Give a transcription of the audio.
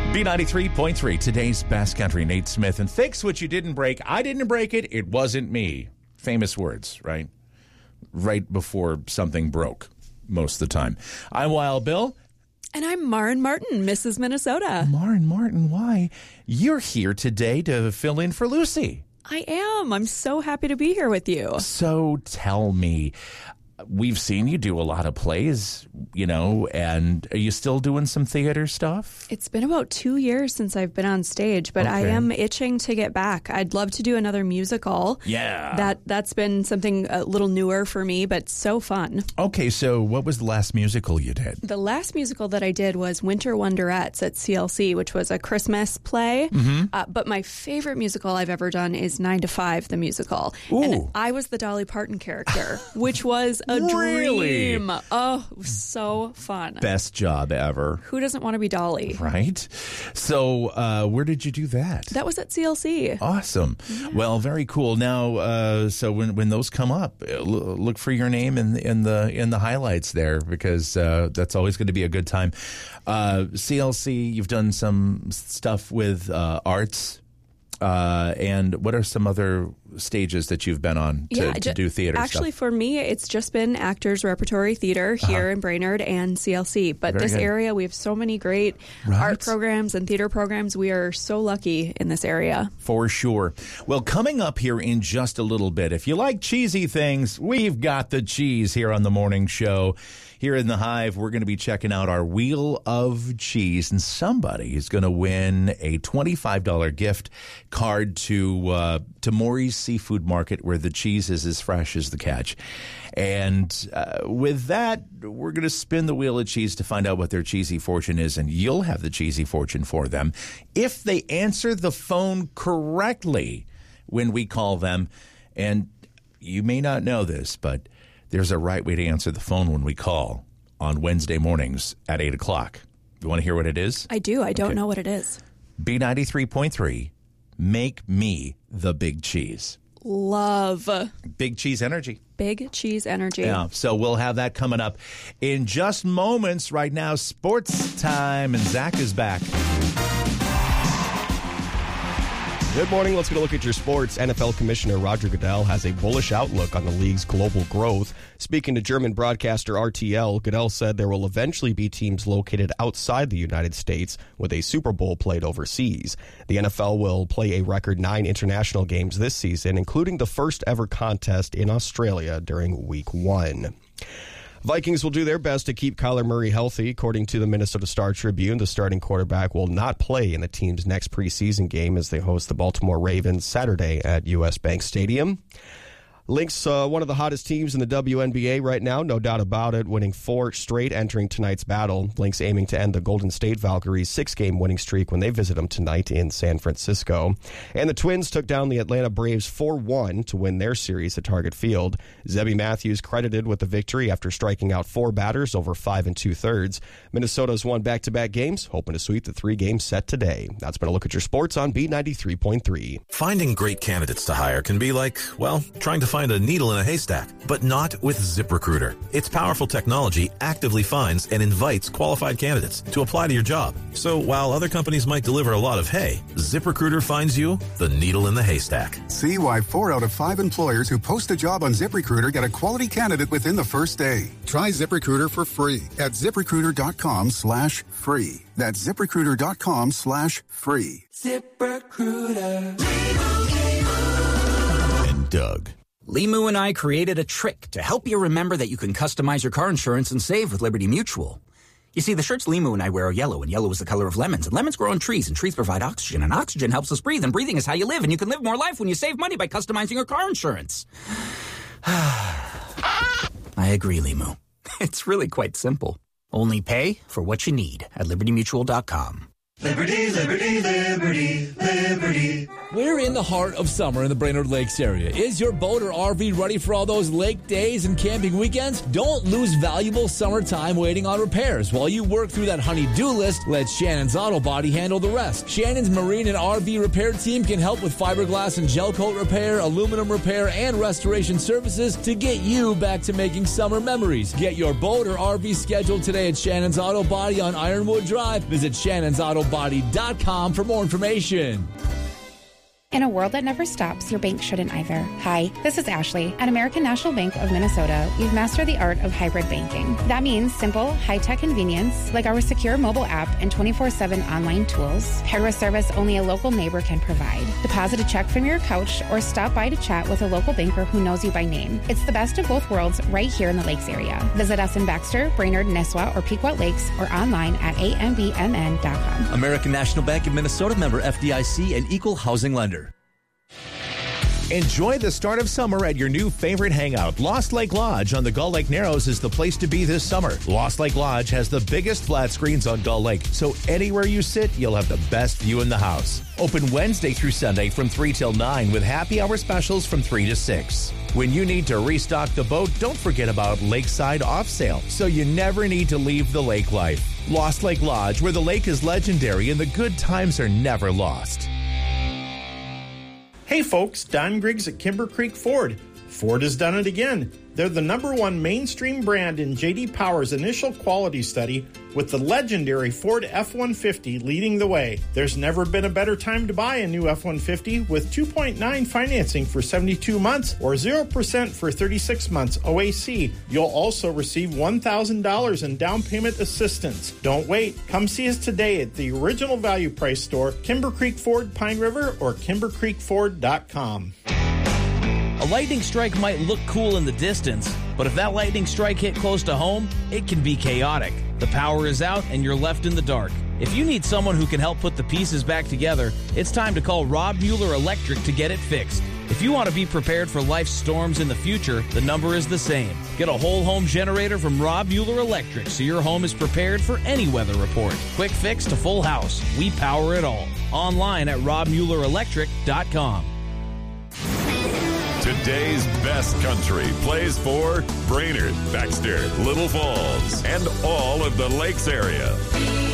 B93.3, today's best country, Nate Smith. And fix what you didn't break. I didn't break it. It wasn't me. Famous words, right? Right before something broke, most of the time. I'm Wild Bill. And I'm Maren Martin, Mrs. Minnesota. Maren Martin, why? You're here today to fill in for Lucy. I am. I'm so happy to be here with you. So tell me, we've seen you do a lot of plays, and are you still doing some theater stuff? It's been about 2 years since I've been on stage, but I am itching to get back. I'd love to do another musical. Yeah. That's been something a little newer for me, but so fun. Okay, so what was the last musical you did? The last musical that I did was Winter Wonderettes at CLC, which was a Christmas play. Mm-hmm. But my favorite musical I've ever done is 9 to 5, the musical. Ooh. And I was the Dolly Parton character, which was a Really? dream. Oh, it was so fun. Best job ever. Who doesn't want to be Dolly? Right? So where did you do that? That was at CLC. Awesome. Yeah. Well, very cool. Now, so when those come up, look for your name in the highlights there, because that's always going to be a good time. CLC, you've done some stuff with arts. And what are some other stages that you've been on to do theater Actually, stuff? for me, it's just been Actors Repertory Theater here in Brainerd and CLC. But very this good. Area, we have so many great art programs and theater programs. We are so lucky in this area. For sure. Well, coming up here in just a little bit, if you like cheesy things, we've got the cheese here on the morning show. Here in the Hive, we're going to be checking out our Wheel of Cheese, and somebody is going to win a $25 gift card to Maury's Seafood Market, where the cheese is as fresh as the catch. And with that, we're going to spin the Wheel of Cheese to find out what their cheesy fortune is, and you'll have the cheesy fortune for them if they answer the phone correctly when we call them. And you may not know this, but there's a right way to answer the phone when we call on Wednesday mornings at 8 o'clock. You want to hear what it is? I do. I don't know what it is. B93.3, make me the big cheese. Love. Big cheese energy. Big cheese energy. Yeah, so we'll have that coming up in just moments. Right now, sports time, and Zach is back. Good morning. Let's get a look at your sports. NFL Commissioner Roger Goodell has a bullish outlook on the league's global growth. Speaking to German broadcaster RTL, Goodell said there will eventually be teams located outside the United States with a Super Bowl played overseas. The NFL will play a record 9 international games this season, including the first ever contest in Australia during Week 1. Vikings will do their best to keep Kyler Murray healthy. According to the Minnesota Star-Tribune, the starting quarterback will not play in the team's next preseason game as they host the Baltimore Ravens Saturday at U.S. Bank Stadium. Lynx, one of the hottest teams in the WNBA right now, no doubt about it, winning 4 straight entering tonight's battle. Lynx aiming to end the Golden State Valkyries' 6-game winning streak when they visit them tonight in San Francisco. And the Twins took down the Atlanta Braves 4-1 to win their series at Target Field. Zebby Matthews credited with the victory after striking out 4 batters over 5 2/3. Minnesota's won back-to-back games, hoping to sweep the 3-game set today. That's been a look at your sports on B93.3. Finding great candidates to hire can be like, well, trying to find a needle in a haystack, but not with ZipRecruiter. Its powerful technology actively finds and invites qualified candidates to apply to your job. So while other companies might deliver a lot of hay, ZipRecruiter finds you the needle in the haystack. See why 4 out of 5 employers who post a job on ZipRecruiter get a quality candidate within the first day. Try ZipRecruiter for free at ZipRecruiter.com/free. That's ZipRecruiter.com/free. ZipRecruiter. And Doug. Limu and I created a trick to help you remember that you can customize your car insurance and save with Liberty Mutual. You see, the shirts Limu and I wear are yellow, and yellow is the color of lemons, and lemons grow on trees, and trees provide oxygen, and oxygen helps us breathe, and breathing is how you live, and you can live more life when you save money by customizing your car insurance. I agree, Limu. It's really quite simple. Only pay for what you need at LibertyMutual.com. Liberty, liberty, liberty, liberty. We're in the heart of summer in the Brainerd Lakes area. Is your boat or RV ready for all those lake days and camping weekends? Don't lose valuable summer time waiting on repairs. While you work through that honey-do list, let Shannon's Auto Body handle the rest. Shannon's Marine and RV repair team can help with fiberglass and gel coat repair, aluminum repair, and restoration services to get you back to making summer memories. Get your boat or RV scheduled today at Shannon's Auto Body on Ironwood Drive. Visit Shannon's Auto crossbody.com for more information. In a world that never stops, your bank shouldn't either. Hi, this is Ashley. At American National Bank of Minnesota, we've mastered the art of hybrid banking. That means simple, high-tech convenience, like our secure mobile app and 24/7 online tools, paired with service only a local neighbor can provide. Deposit a check from your couch or stop by to chat with a local banker who knows you by name. It's the best of both worlds right here in the Lakes area. Visit us in Baxter, Brainerd, Nisswa, or Pequot Lakes, or online at ambmn.com. American National Bank of Minnesota, member FDIC, and equal housing lender. Enjoy the start of summer at your new favorite hangout. Lost Lake Lodge on the Gull Lake Narrows is the place to be this summer. Lost Lake Lodge has the biggest flat screens on Gull Lake, so anywhere you sit, you'll have the best view in the house. Open Wednesday through Sunday from 3 till 9 with happy hour specials from 3 to 6. When you need to restock the boat, don't forget about Lakeside Off Sale, so you never need to leave the lake life. Lost Lake Lodge, where the lake is legendary and the good times are never lost. Hey folks, Don Griggs at Kimber Creek Ford. Ford has done it again. They're the #1 mainstream brand in J.D. Power's initial quality study, with the legendary Ford F-150 leading the way. There's never been a better time to buy a new F-150 with 2.9 financing for 72 months or 0% for 36 months OAC. You'll also receive $1,000 in down payment assistance. Don't wait. Come see us today at the Original Value Price store, Kimber Creek Ford, Pine River, or KimberCreekFord.com. A lightning strike might look cool in the distance, but if that lightning strike hit close to home, it can be chaotic. The power is out and you're left in the dark. If you need someone who can help put the pieces back together, it's time to call Rob Mueller Electric to get it fixed. If you want to be prepared for life's storms in the future, the number is the same. Get a whole home generator from Rob Mueller Electric so your home is prepared for any weather report. Quick fix to full house. We power it all. Online at robmuellerelectric.com. Today's best country plays for Brainerd, Baxter, Little Falls, and all of the Lakes area.